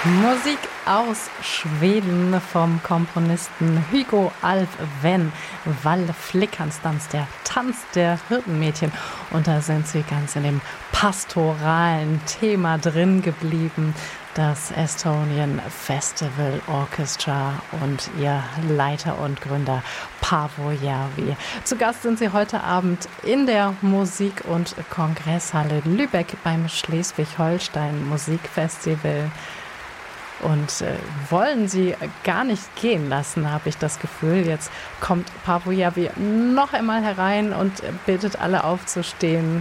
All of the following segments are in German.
Musik aus Schweden vom Komponisten Hugo Alfven. Wallflickernsdans, der Tanz der Hirtenmädchen. Und da sind sie ganz in dem pastoralen Thema drin geblieben. Das Estonian Festival Orchestra und ihr Leiter und Gründer Paavo Järvi. Zu Gast sind sie heute Abend in der Musik- und Kongresshalle Lübeck beim Schleswig-Holstein Musikfestival. Und wollen sie gar nicht gehen lassen, habe ich das Gefühl. Jetzt kommt Paavo Järvi noch einmal herein und bittet alle aufzustehen.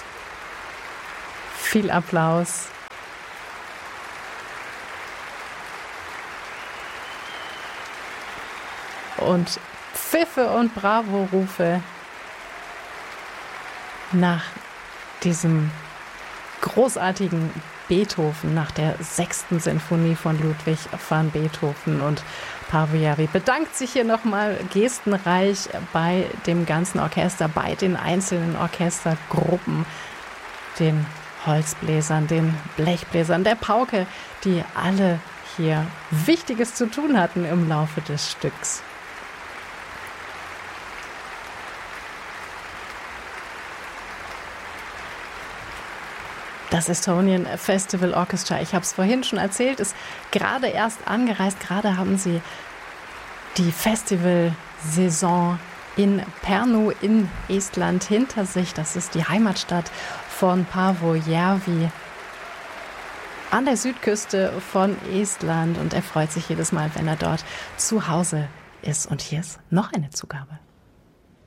Viel Applaus. Und Pfiffe und Bravo-Rufe nach diesem großartigen Beethoven, nach der 6. Sinfonie von Ludwig van Beethoven. Und Paavo Järvi bedankt sich hier nochmal gestenreich bei dem ganzen Orchester, bei den einzelnen Orchestergruppen, den Holzbläsern, den Blechbläsern, der Pauke, die alle hier Wichtiges zu tun hatten im Laufe des Stücks. Das Estonian Festival Orchestra, ich habe es vorhin schon erzählt, ist gerade erst angereist. Gerade haben sie die Festivalsaison in Pärnu in Estland hinter sich. Das ist die Heimatstadt von Paavo Järvi an der Südküste von Estland. Und er freut sich jedes Mal, wenn er dort zu Hause ist. Und hier ist noch eine Zugabe.